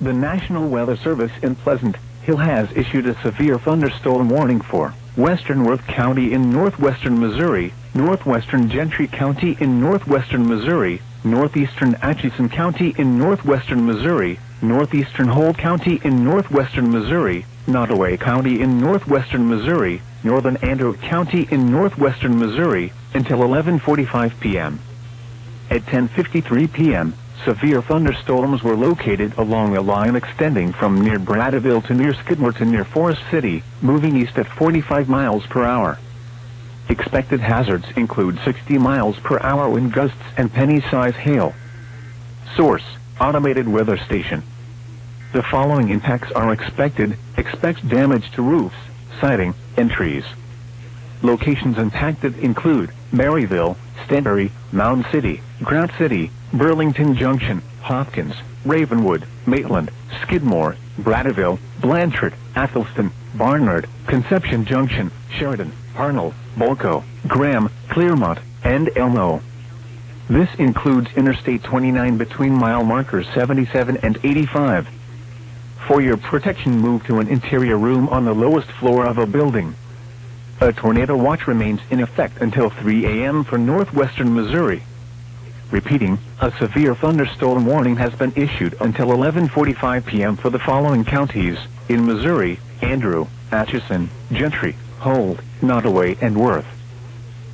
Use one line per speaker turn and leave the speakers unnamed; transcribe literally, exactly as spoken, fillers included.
The National Weather Service in Pleasant Hill has issued a severe thunderstorm warning for western Worth County in northwestern Missouri, northwestern Gentry County in northwestern Missouri, northeastern Atchison County in northwestern Missouri, northeastern Holt County in northwestern Missouri, Nottoway County in northwestern Missouri, northern Andrew County in northwestern Missouri, until eleven forty-five p m At ten fifty-three p m, severe thunderstorms were located along a line extending from near Bradaville to near Skidmore to near Forest City, moving east at forty-five miles per hour. Expected hazards include sixty miles per hour wind gusts and penny-size hail. Source: Automated Weather Station. The following impacts are expected. Expect damage to roofs, siding, and trees. Locations impacted include Maryville, Stanberry, Mound City, Grant City, Burlington Junction, Hopkins, Ravenwood, Maitland, Skidmore, Bradaville, Blanchard, Athelston, Barnard, Conception Junction, Sheridan, Harnell, Bolko, Graham, Clearmont, and Elmo. This includes Interstate twenty-nine between mile markers seventy-seven and eighty-five. For your protection, move to an interior room on the lowest floor of a building. A tornado watch remains in effect until three a m for northwestern Missouri. Repeating, a severe thunderstorm warning has been issued until eleven forty-five p m for the following counties in Missouri: Andrew, Atchison, Gentry, Holt, Nottoway, and Worth.